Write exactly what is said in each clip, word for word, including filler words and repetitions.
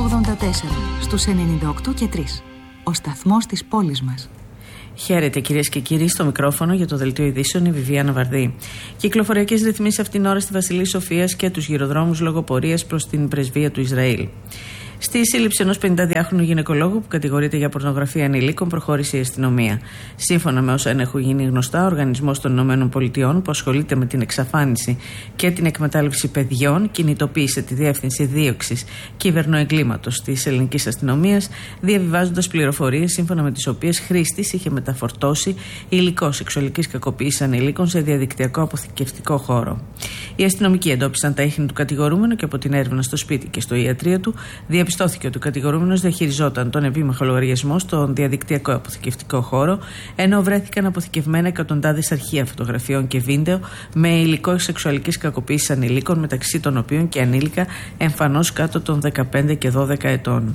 ογδόντα τέσσερα, στους ενενήντα οκτώ και τρία. Ο σταθμός της πόλης μας. Χαίρετε κυρίες και κύριοι, στο μικρόφωνο για το Δελτίο Ειδήσεων η Βιβιάνα Βαρδί. Κυκλοφοριακές ρυθμίσεις αυτήν την ώρα στη Βασιλή Σοφίας και τους γυροδρόμους λόγω πορείας προς την πρεσβεία του Ισραήλ. Στη σύλληψη ενός πενηντάδιάχρονου γυναικολόγου που κατηγορείται για πορνογραφία ανηλίκων προχώρησε η αστυνομία. Σύμφωνα με όσα έχουν γίνει γνωστά, ο Οργανισμός των Ηνωμένων Πολιτειών, που ασχολείται με την εξαφάνιση και την εκμετάλλευση παιδιών, κινητοποίησε τη Διεύθυνση Δίωξης Κυβερνοεγκλήματος της ελληνικής αστυνομίας, διαβιβάζοντας πληροφορίες σύμφωνα με τις οποίες χρήστης είχε μεταφορτώσει υλικό σεξουαλικής κακοποίησης ανηλίκων σε διαδικτυακό αποθηκευτικό χώρο. Οι αστυνομικοί εντόπισαν τα ίχνη του κατηγορούμενου και από την έρευνα στο σπίτι και στο ιατρείο του διαπιστώθηκε ότι ο κατηγορούμενος διαχειριζόταν τον επίμαχο λογαριασμό στον διαδικτυακό αποθηκευτικό χώρο, ενώ βρέθηκαν αποθηκευμένα εκατοντάδες αρχεία φωτογραφιών και βίντεο με υλικό σεξουαλικής κακοποίησης ανηλίκων, μεταξύ των οποίων και ανήλικα εμφανώς κάτω των δεκαπέντε και δώδεκα ετών.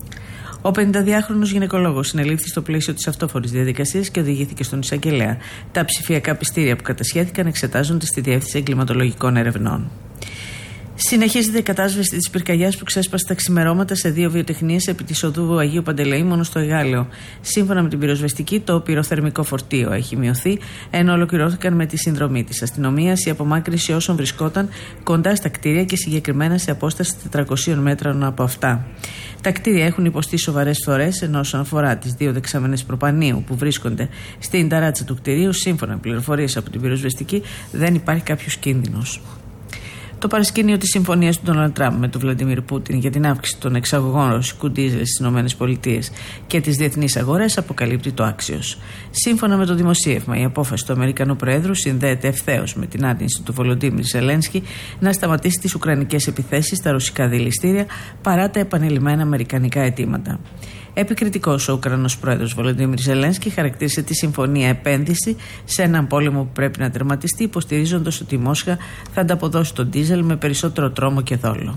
Ο πενηντάδιάχρονος γυναικολόγος συνελήφθη στο πλαίσιο της αυτόφορης διαδικασίας και οδηγήθηκε στον εισαγγελέα. Τα ψηφιακά πιστήρια που κατασχέθηκαν εξετάζονται στη Διεύθυνση Εγκληματολογικών Ερευνών. Συνεχίζεται η κατάσβεση της πυρκαγιάς που ξέσπασε τα ξημερώματα σε δύο βιοτεχνίες επί της οδού Αγίου Παντελεήμονος στο Εγάλεο. Σύμφωνα με την πυροσβεστική, το πυροθερμικό φορτίο έχει μειωθεί, ενώ ολοκληρώθηκαν με τη συνδρομή της αστυνομίας η απομάκρυνση όσων βρισκόταν κοντά στα κτίρια και συγκεκριμένα σε απόσταση τετρακοσίων μέτρων από αυτά. Τα κτίρια έχουν υποστεί σοβαρές φθορές, ενώ όσον αφορά τις δύο δεξαμενές προπανίου που βρίσκονται στην ταράτσα του κτιρίου, σύμφωνα με πληροφορίες από την πυροσβεστική, δεν υπάρχει κάποιος κίνδυνος. Το παρασκήνιο της συμφωνίας του Ντόναλντ Τραμπ με τον Βλαντιμίρ Πούτιν για την αύξηση των εξαγωγών ρωσικού ντίζελ στις ΗΠΑ και τις διεθνείς αγορές αποκαλύπτει το άξιος. Σύμφωνα με το δημοσίευμα, η απόφαση του Αμερικανού Προέδρου συνδέεται ευθέως με την άρνηση του Βολοντίμιρ Ζελένσκι να σταματήσει τις ουκρανικές επιθέσεις στα ρωσικά δηληστήρια παρά τα επανειλημμένα αμερικανικά αιτήματα. Επικριτικός, ο Ουκρανός πρόεδρος Βολοντίμιρ Ζελένσκι χαρακτήρισε τη συμφωνία επένδυση σε έναν πόλεμο που πρέπει να τερματιστεί, υποστηρίζοντας ότι η Μόσχα θα ανταποδώσει τον ντίζελ με περισσότερο τρόμο και δόλο.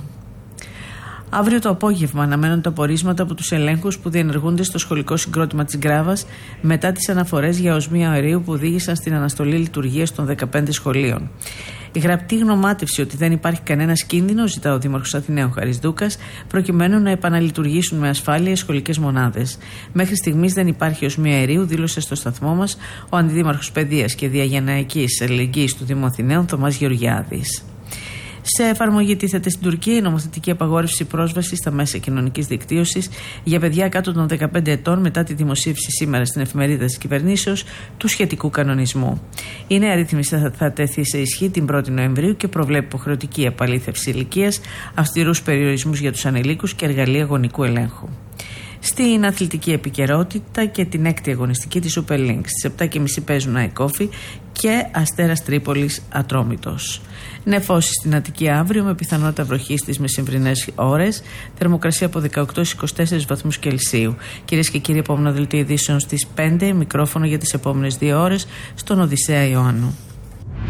Αύριο το απόγευμα αναμένονται τα πορίσματα από τους ελέγχους που διενεργούνται στο σχολικό συγκρότημα της Γκράβας μετά τις αναφορές για οσμία αερίου που οδήγησαν στην αναστολή λειτουργίας των δεκαπέντε σχολείων. Η γραπτή γνωμάτευση ότι δεν υπάρχει κανένας κίνδυνος, ζητά ο Δήμαρχος Αθηναίων Χαρισδούκας, προκειμένου να επαναλειτουργήσουν με ασφάλεια οι σχολικές μονάδες. Μέχρι στιγμής δεν υπάρχει οσμία αερίου, δήλωσε στο σταθμό μας ο Αντιδήμαρχος Παιδείας και Διαγενειακής Αλληλεγγύης του Δήμου Αθηναίων, Θωμάς Γεωργιάδης. Σε εφαρμογή τίθεται στην Τουρκία η νομοθετική απαγόρευση πρόσβασης στα μέσα κοινωνικής δικτύωσης για παιδιά κάτω των δεκαπέντε ετών μετά τη δημοσίευση σήμερα στην εφημερίδα της κυβερνήσεως του σχετικού κανονισμού. Η νέα ρύθμιση θα, θα τέθει σε ισχύ την πρώτη Νοεμβρίου και προβλέπει υποχρεωτική επαλήθευση ηλικίας, αυστηρούς περιορισμούς για τους ανηλίκους και εργαλεία γονικού ελέγχου. Στην αθλητική επικαιρότητα και την έκτη αγωνιστική της Super League. Στις επτά και μισή παίζουν Αεκόφη και Αστέρας Τρίπολης Ατρόμητος. Νεφώσεις στην Αττική αύριο με πιθανότητα βροχής στις μεσημβρινές ώρες. Θερμοκρασία από δεκαοκτώ έως είκοσι τέσσερις βαθμούς Κελσίου. Κυρίες και κύριοι, επόμενο δελτίο ειδήσεων στις πέντε. Μικρόφωνο για τις επόμενες δύο ώρες στον Οδυσσέα Ιωάννου.